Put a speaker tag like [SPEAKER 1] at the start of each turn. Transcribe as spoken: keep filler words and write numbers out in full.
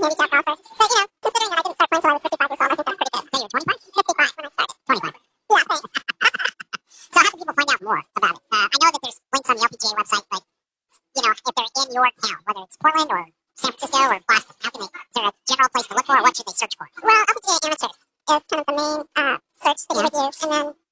[SPEAKER 1] handicap golfer. But, you know, considering that I didn't start playing until I was fifty-five years old, I think that's pretty good.
[SPEAKER 2] Hey, you're twenty-five?
[SPEAKER 1] fifty-five when I started.
[SPEAKER 2] twenty-five.
[SPEAKER 1] Yeah, thanks.
[SPEAKER 2] So how can people find out more about it? Uh, I know that there's links on the L P G A website, like, you know, if they're in your town, whether it's Portland or San Francisco or Boston, how can they, is there a general place to look for, or what should they search for?
[SPEAKER 1] Well, L P G A amateurs is kind of the main uh, search that you would use, and then